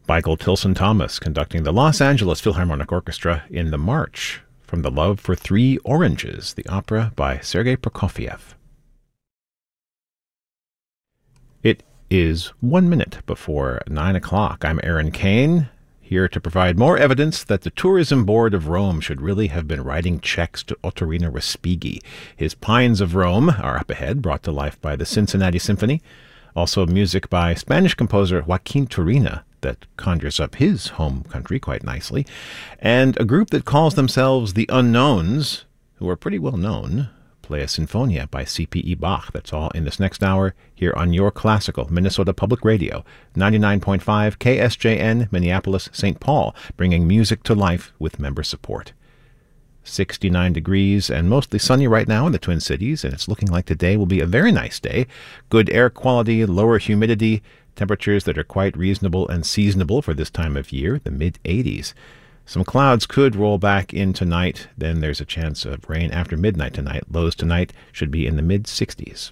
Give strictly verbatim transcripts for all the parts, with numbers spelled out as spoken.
Michael Tilson Thomas conducting the Los Angeles Philharmonic Orchestra in the March from The Love for Three Oranges, the opera by Sergei Prokofiev. It is one minute before nine o'clock. I'm Aaron Kane, here to provide more evidence that the Tourism Board of Rome should really have been writing checks to Ottorino Respighi. His Pines of Rome are up ahead, brought to life by the Cincinnati Symphony. Also music by Spanish composer Joaquin Turina that conjures up his home country quite nicely. And a group that calls themselves the Unknowns, who are pretty well known, play a Sinfonia by C P E Bach. That's all in this next hour here on Your Classical Minnesota Public Radio, ninety-nine point five K S J N, Minneapolis, Saint Paul, bringing music to life with member support. sixty-nine degrees and mostly sunny right now in the Twin Cities, and it's looking like today will be a very nice day. Good air quality, lower humidity, temperatures that are quite reasonable and seasonable for this time of year, the mid eighties. Some clouds could roll back in tonight. Then there's a chance of rain after midnight tonight. Lows tonight should be in the mid sixties.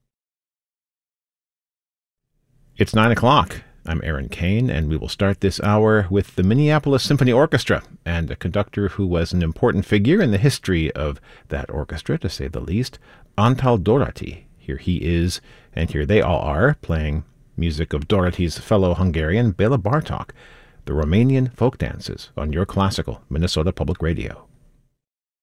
It's nine o'clock. I'm Aaron Kane, and we will start this hour with the Minneapolis Symphony Orchestra and a conductor who was an important figure in the history of that orchestra, to say the least, Antal Doráty. Here he is, and here they all are, playing music of Doráty's fellow Hungarian, Béla Bartók. The Romanian folk dances on Your Classical Minnesota Public Radio.